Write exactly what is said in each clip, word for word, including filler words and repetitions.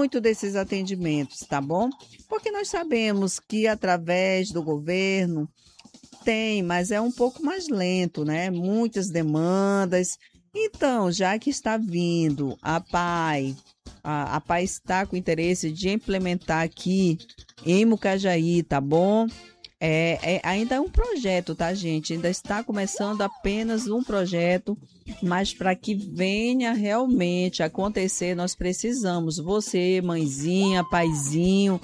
muito desses atendimentos, tá bom? Porque nós sabemos que através do governo tem, mas é um pouco mais lento, né? Muitas demandas. Então, já que está vindo a P A I, a, a P A I está com interesse de implementar aqui em Mucajaí, tá bom? É, é, ainda é um projeto, tá, gente? Ainda está começando apenas um projeto, mas para que venha realmente acontecer, nós precisamos, você, mãezinha, paizinho,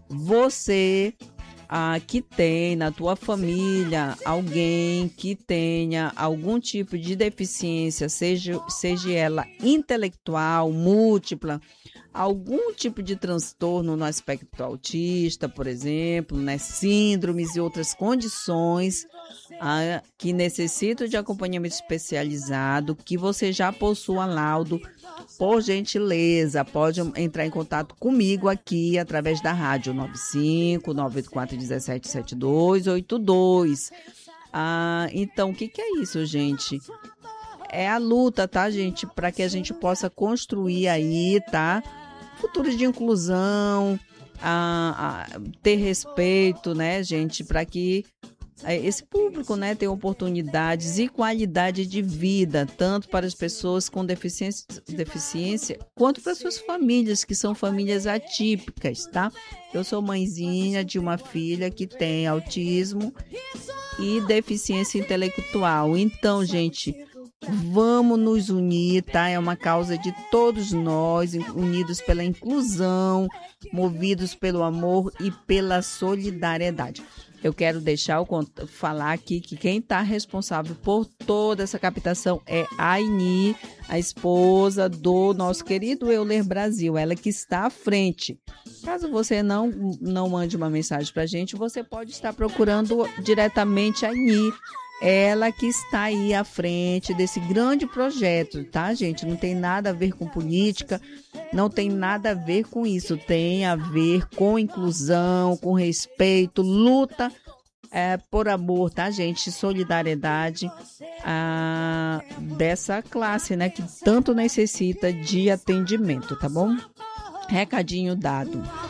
você ah, que tem na tua família alguém que tenha algum tipo de deficiência, seja, seja ela intelectual, múltipla, algum tipo de transtorno no aspecto autista, por exemplo, né, síndromes e outras condições ah, que necessitam de acompanhamento especializado, que você já possua laudo, por gentileza, pode entrar em contato comigo aqui através da rádio nove cinco nove oito quatro um sete sete dois oito dois. Ah, então, o que, que é isso, gente? É a luta, tá, gente? Para que a gente possa construir aí, tá? Futuro de inclusão, a, a, ter respeito, né, gente? Para que esse público, né, tenha oportunidades e qualidade de vida, tanto para as pessoas com deficiência, deficiência quanto para suas famílias, que são famílias atípicas, tá? Eu sou mãezinha de uma filha que tem autismo e deficiência intelectual. Então, gente, vamos nos unir, tá? É uma causa de todos nós, unidos pela inclusão, movidos pelo amor e pela solidariedade. Eu quero deixar eu falar aqui que quem está responsável por toda essa captação é a Aini, a esposa do nosso querido Euler Brasil, ela que está à frente. Caso você não, não mande uma mensagem para a gente, você pode estar procurando diretamente a Aini, ela que está aí à frente desse grande projeto, tá, gente? Não tem nada a ver com política, não tem nada a ver com isso. Tem a ver com inclusão, com respeito, luta é, por amor, tá, gente? Solidariedade ah, dessa classe, né? Que tanto necessita de atendimento, tá bom? Recadinho dado.